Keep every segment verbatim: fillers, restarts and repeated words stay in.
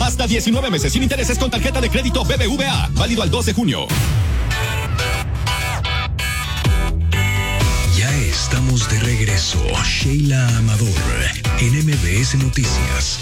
Hasta diecinueve meses sin intereses con tarjeta de crédito B B V A. Válido al dos de junio. Ya estamos de regreso. Sheila Amador en M B S Noticias.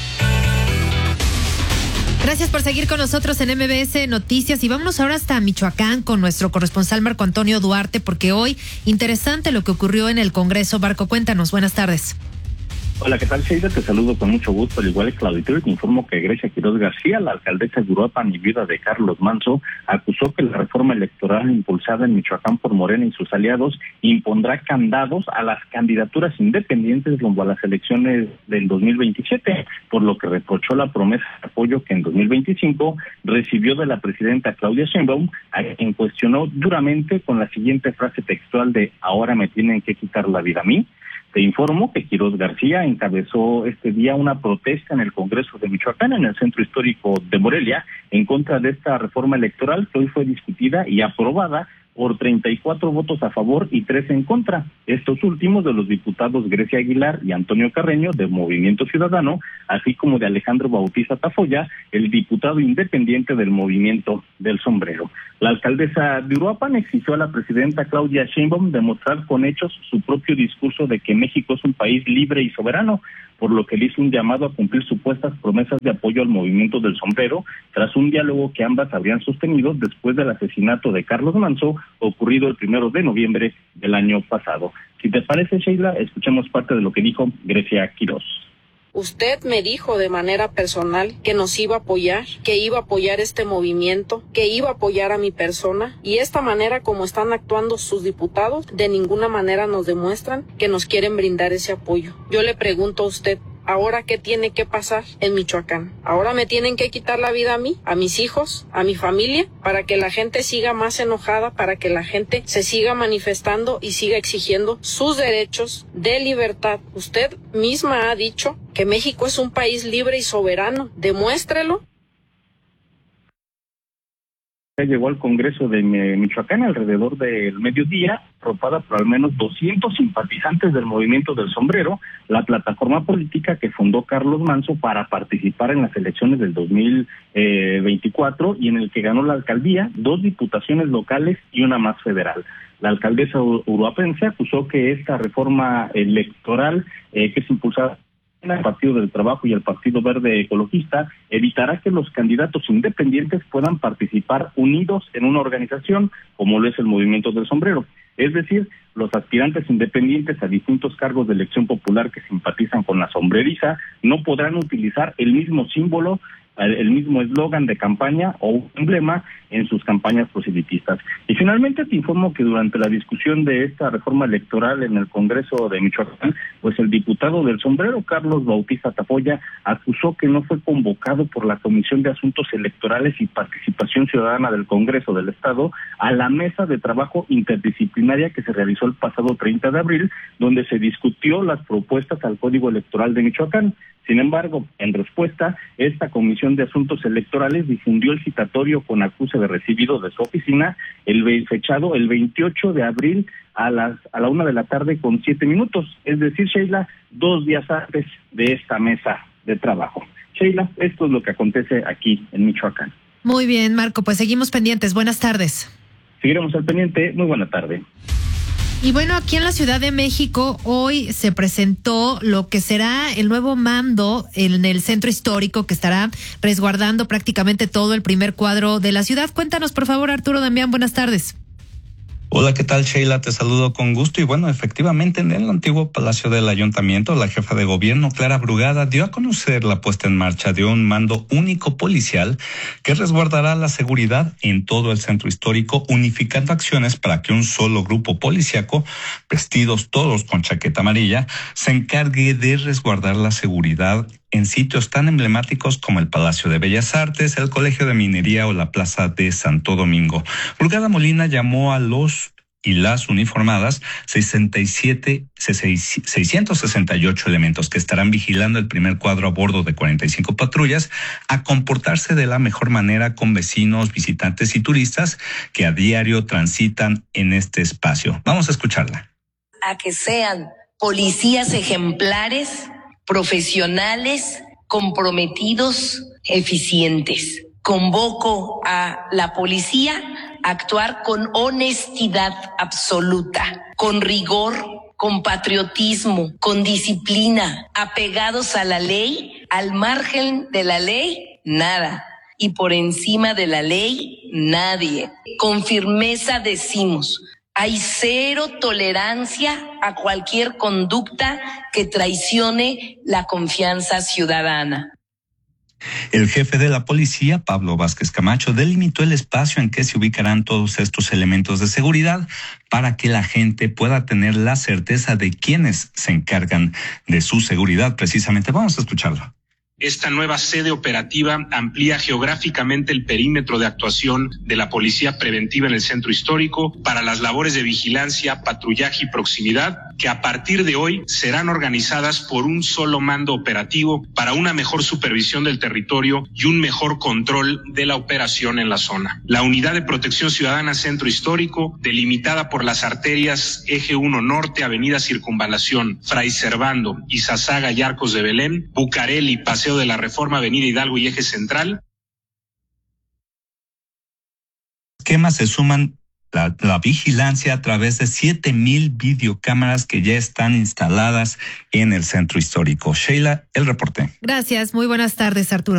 Gracias por seguir con nosotros en M B S Noticias y vámonos ahora hasta Michoacán con nuestro corresponsal Marco Antonio Duarte, porque hoy interesante lo que ocurrió en el Congreso. Marco, cuéntanos, buenas tardes. Hola, ¿qué tal, Sheila? Te saludo con mucho gusto, al igual que el auditorio. Te informo que Grecia Quiroz García, la alcaldesa de Uruapan y viuda de Carlos Manso, acusó que la reforma electoral impulsada en Michoacán por Morena y sus aliados impondrá candados a las candidaturas independientes rumbo a las elecciones del dos mil veintisiete, por lo que reprochó la promesa de apoyo que en dos mil veinticinco recibió de la presidenta Claudia Sheinbaum, a quien cuestionó duramente con la siguiente frase textual de "ahora me tienen que quitar la vida a mí". Te informo que Quiroz García encabezó este día una protesta en el Congreso de Michoacán, en el centro histórico de Morelia, en contra de esta reforma electoral que hoy fue discutida y aprobada por treinta y cuatro votos a favor y tres en contra. Estos últimos de los diputados Grecia Aguilar y Antonio Carreño, de Movimiento Ciudadano, así como de Alejandro Bautista Tafoya, el diputado independiente del Movimiento del Sombrero. La alcaldesa de Uruapan exigió a la presidenta Claudia Sheinbaum demostrar con hechos su propio discurso de que México es un país libre y soberano, por lo que le hizo un llamado a cumplir supuestas promesas de apoyo al Movimiento del Sombrero, tras un diálogo que ambas habrían sostenido después del asesinato de Carlos Manso, ocurrido el primero de noviembre del año pasado. Si te parece, Sheila, escuchemos parte de lo que dijo Grecia Quiroz. Usted me dijo de manera personal que nos iba a apoyar, que iba a apoyar este movimiento, que iba a apoyar a mi persona, y esta manera como están actuando sus diputados de ninguna manera nos demuestran que nos quieren brindar ese apoyo. Yo le pregunto a usted, ¿ahora qué tiene que pasar en Michoacán? ¿Ahora me tienen que quitar la vida a mí, a mis hijos, a mi familia, para que la gente siga más enojada, para que la gente se siga manifestando y siga exigiendo sus derechos de libertad? Usted misma ha dicho que México es un país libre y soberano. Demuéstrelo. Llegó al Congreso de Michoacán alrededor del mediodía, arropada por al menos doscientos simpatizantes del Movimiento del Sombrero, la plataforma política que fundó Carlos Manso para participar en las elecciones del dos mil veinticuatro y en el que ganó la alcaldía, dos diputaciones locales y una más federal. La alcaldesa uruapense acusó que esta reforma electoral eh, que es impulsada el Partido del Trabajo y el Partido Verde Ecologista evitará que los candidatos independientes puedan participar unidos en una organización como lo es el Movimiento del Sombrero. Es decir, los aspirantes independientes a distintos cargos de elección popular que simpatizan con la sombreriza no podrán utilizar el mismo símbolo, el mismo eslogan de campaña o un emblema en sus campañas proselitistas. Y finalmente te informo que durante la discusión de esta reforma electoral en el Congreso de Michoacán, pues el diputado del Sombrero, Carlos Bautista Tafoya, acusó que no fue convocado por la Comisión de Asuntos Electorales y Participación Ciudadana del Congreso del Estado a la mesa de trabajo interdisciplinaria que se realizó el pasado treinta de abril, donde se discutió las propuestas al Código Electoral de Michoacán. Sin embargo, en respuesta, esta Comisión de Asuntos Electorales difundió el citatorio con acuse de recibido de su oficina, el fechado el veintiocho de abril a las a la una de la tarde con siete minutos, es decir, Sheila, dos días antes de esta mesa de trabajo. Sheila, esto es lo que acontece aquí en Michoacán. Muy bien, Marco, pues seguimos pendientes. Buenas tardes. Seguiremos al pendiente. Muy buena tarde. Y bueno, aquí en la Ciudad de México hoy se presentó lo que será el nuevo mando en el centro histórico que estará resguardando prácticamente todo el primer cuadro de la ciudad. Cuéntanos, por favor, Arturo Damián, buenas tardes. Hola, ¿qué tal, Sheila? Te saludo con gusto. Y bueno, efectivamente, en el antiguo Palacio del Ayuntamiento, la jefa de gobierno, Clara Brugada, dio a conocer la puesta en marcha de un mando único policial que resguardará la seguridad en todo el centro histórico, unificando acciones para que un solo grupo policíaco, vestidos todos con chaqueta amarilla, se encargue de resguardar la seguridad en sitios tan emblemáticos como el Palacio de Bellas Artes, el Colegio de Minería o la Plaza de Santo Domingo. Brugada Molina llamó a los y las uniformadas sesenta y siete, seiscientos sesenta y ocho elementos que estarán vigilando el primer cuadro a bordo de cuarenta y cinco patrullas a comportarse de la mejor manera con vecinos, visitantes y turistas que a diario transitan en este espacio. Vamos a escucharla. A que sean policías ejemplares, profesionales, comprometidos, eficientes. Convoco a la policía a actuar con honestidad absoluta, con rigor, con patriotismo, con disciplina, apegados a la ley, al margen de la ley, nada. Y por encima de la ley, nadie. Con firmeza decimos, hay cero tolerancia a cualquier conducta que traicione la confianza ciudadana. El jefe de la policía, Pablo Vázquez Camacho, delimitó el espacio en que se ubicarán todos estos elementos de seguridad para que la gente pueda tener la certeza de quiénes se encargan de su seguridad. Precisamente, vamos a escucharlo. Esta nueva sede operativa amplía geográficamente el perímetro de actuación de la Policía Preventiva en el Centro Histórico para las labores de vigilancia, patrullaje y proximidad, que a partir de hoy serán organizadas por un solo mando operativo para una mejor supervisión del territorio y un mejor control de la operación en la zona. La Unidad de Protección Ciudadana Centro Histórico, delimitada por las arterias Eje uno Norte, Avenida Circunvalación, Fray Servando, Izazaga y Arcos de Belén, Bucareli, Paseo de la Reforma, Avenida Hidalgo y Eje Central. Esquemas se suman la, la vigilancia a través de siete mil videocámaras que ya están instaladas en el centro histórico. Sheila, el reporte. Gracias, muy buenas tardes, Arturo.